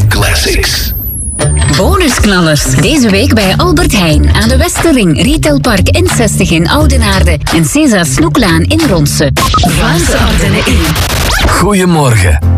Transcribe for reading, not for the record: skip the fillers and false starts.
Classics. Bonusknallers. Deze week bij Albert Heijn aan de Westerring, Retailpark N60 in Oudenaarde en César Snoeklaan in Ronse. Vlaamse Ardennen in. Goedemorgen.